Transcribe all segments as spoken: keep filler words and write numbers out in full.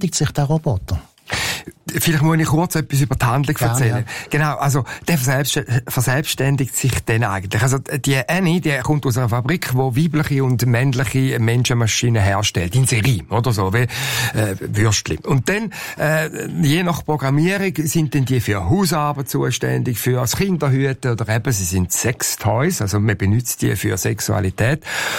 verselbstständigt sich der Roboter? Vielleicht muss ich kurz etwas über die Handlung Gerne, erzählen. ja. Genau, also der verselbstständigt sich dann eigentlich. Also die Annie, die kommt aus einer Fabrik, die weibliche und männliche Menschenmaschinen herstellt, in Serie, oder so, wie äh, Würstchen. Und dann, äh, je nach Programmierung, sind dann die für Hausarbeit zuständig, für das Kinderhüten oder eben, sie sind Sextoys, also man benutzt die für Sexualität.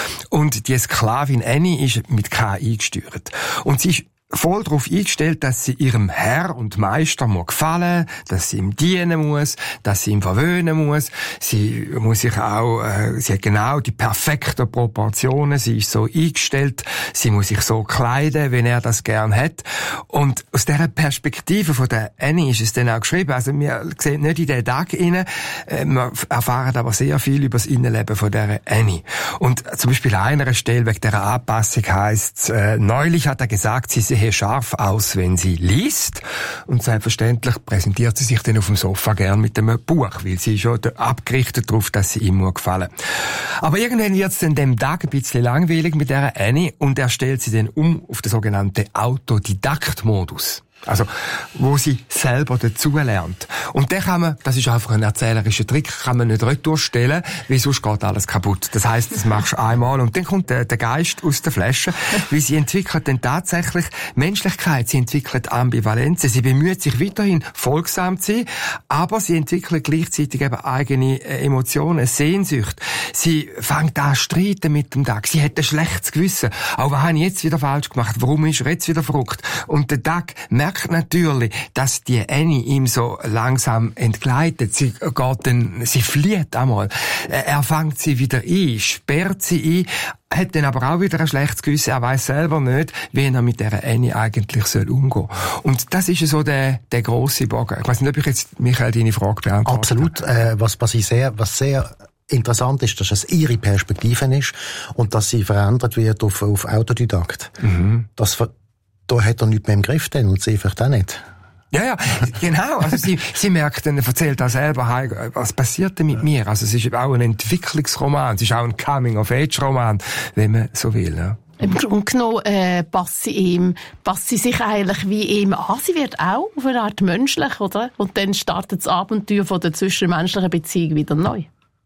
Und die Sklavin Annie ist mit K I gesteuert. Und sie ist voll darauf eingestellt, dass sie ihrem Herr und Meister muss gefallen, dass sie ihm dienen muss, dass sie ihm verwöhnen muss. Sie muss sich auch, äh, sie hat genau die perfekten Proportionen, sie ist so eingestellt, sie muss sich so kleiden, wenn er das gern hat. Und aus dieser Perspektive von der Annie ist es dann auch geschrieben. Also wir sehen nicht in den Tag rein, äh, wir erfahren aber sehr viel über das Innenleben von der Annie. Und zum Beispiel an einer Stelle wegen dieser Anpassung heisst, äh, neulich hat er gesagt, sie sehe scharf aus, wenn sie liest. Und selbstverständlich präsentiert sie sich dann auf dem Sofa gern mit einem Buch, weil sie ist schon abgerichtet darauf, dass sie ihm gefallen muss. Aber irgendwann wird es dann dem Tag ein bisschen langweilig mit der Annie und er stellt sie dann um auf den sogenannten Autodidakt-Modus. Also, wo sie selber dazulernt. Und den kann man, das ist einfach ein erzählerischer Trick, kann man nicht retour stellen, weil sonst geht alles kaputt. Das heisst, das machst du einmal und dann kommt der, der Geist aus der Flasche, weil sie entwickelt dann tatsächlich Menschlichkeit, sie entwickelt Ambivalenzen, sie bemüht sich weiterhin, folgsam zu sein, aber sie entwickelt gleichzeitig eben eigene Emotionen, Sehnsucht. Sie fängt an zu streiten mit dem Tag, sie hat ein schlechtes Gewissen. Auch was habe ich jetzt wieder falsch gemacht? Warum ist er jetzt wieder verrückt? Und der Tag merkt natürlich, dass die Annie ihm so langsam entgleitet. Sie geht dann, sie flieht einmal. Er fängt sie wieder ein, sperrt sie ein, hat dann aber auch wieder ein schlechtes Gewissen. Er weiss selber nicht, wie er mit dieser Annie eigentlich soll umgehen soll. Und das ist so der, der grosse Bogen. Ich weiss nicht, ob ich jetzt, Michael, deine Frage beantworte. Absolut. Äh, was, was ich sehr, was sehr interessant ist, dass es ihre Perspektive ist und dass sie verändert wird auf, auf Autodidakt. Mhm. Das Da hat er nichts mehr im Griff denn und sie vielleicht auch nicht. Ja, ja, genau. Also sie, sie merkt dann, erzählt auch selber, hey, was passiert denn mit mir? Also es ist auch ein Entwicklungsroman, es ist auch ein Coming-of-Age-Roman, wenn man so will. Ja. Im Grunde genommen äh, passt sie ihm, passt sie sich eigentlich wie ihm an. Sie wird auch auf eine Art menschlich, oder? Und dann startet das Abenteuer von der zwischenmenschlichen Beziehung wieder neu.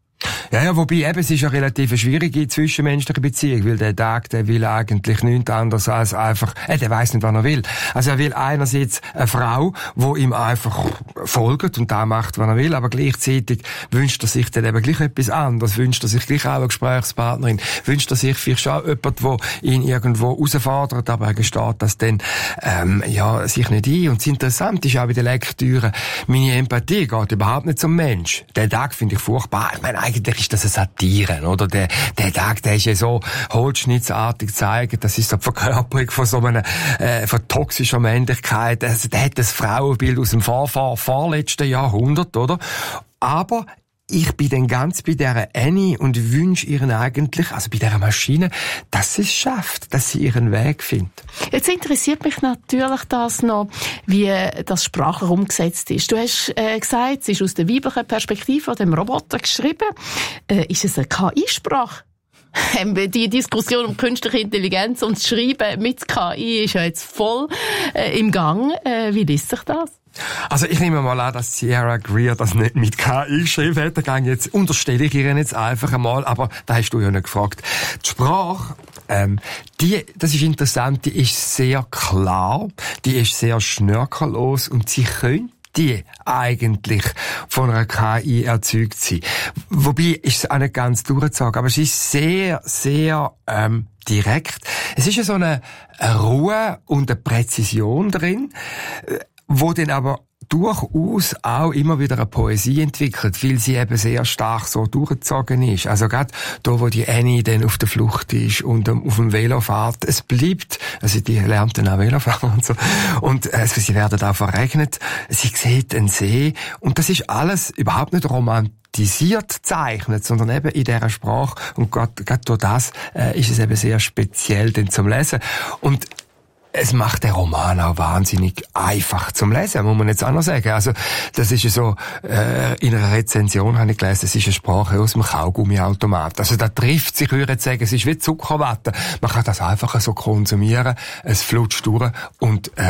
Ja, ja, wobei eben, es ist eine relativ schwierige zwischenmenschliche Beziehung, weil der Tag, der will eigentlich nichts anderes als einfach, äh, der weiss nicht, was er will. Also er will einerseits eine Frau, die ihm einfach folgt und da macht, was er will, aber gleichzeitig wünscht er sich dann eben gleich etwas anderes, wünscht er sich gleich auch eine Gesprächspartnerin, wünscht er sich vielleicht auch jemand, der ihn irgendwo herausfordert, aber er gesteht das dann, ähm, ja, sich nicht ein. Und das Interessante ist auch bei der Lektüre, meine Empathie geht überhaupt nicht zum Mensch. Den Tag finde ich furchtbar. Ich meine, eigentlich ist das eine Satire, oder? Der, der Tag, der ist ja so holzschnittsartig gezeigt, das ist so die Verkörperung von so einer, äh, von toxischer Männlichkeit. Also, der hat das Frauenbild aus dem vor, vor, vorletzten Jahrhundert, oder? Aber ich bin dann ganz bei dieser Annie und wünsche ihren eigentlich, also bei dieser Maschine, dass sie es schafft, dass sie ihren Weg findet. Jetzt interessiert mich natürlich das noch, wie das sprachlich umgesetzt ist. Du hast äh, gesagt, es ist aus der weiblichen Perspektive von dem Roboter geschrieben. Äh, ist es eine K I-Sprache? Die Diskussion um künstliche Intelligenz und das Schreiben mit K I ist ja jetzt voll äh, im Gang. Äh, wie liest sich das? Also ich nehme mal an, dass Sierra Greer das nicht mit K I geschrieben hat. Da jetzt unterstelle ich ihr jetzt einfach einmal, aber da hast du ja nicht gefragt. Die Sprache, ähm, die, das ist interessant, die ist sehr klar, die ist sehr schnörkellos und sie könnte die eigentlich von einer K I erzeugt sein. Wobei ist es auch nicht ganz durchgezogen, aber es ist sehr, sehr ähm, direkt. Es ist ja so eine, eine Ruhe und eine Präzision drin, wo dann aber durchaus auch immer wieder eine Poesie entwickelt, weil sie eben sehr stark so durchgezogen ist. Also gerade da, wo die Annie dann auf der Flucht ist und auf dem Velo fährt, es bleibt, also die lernt dann auch Velofahren und so, und also sie werden auch verregnet, sie sieht einen See, und das ist alles überhaupt nicht romantisiert zeichnet, sondern eben in dieser Sprache, und gerade, gerade durch das äh, ist es eben sehr speziell dann zum Lesen. Und es macht den Roman auch wahnsinnig einfach zum Lesen, muss man jetzt auch noch sagen. Also, das ist ja so, äh, in einer Rezension habe ich gelesen, es ist eine Sprache aus dem Kaugummiautomat. Also, da trifft sich, würde ich sagen, es ist wie Zuckerwatte. Man kann das einfach so konsumieren, es flutscht durch und, äh,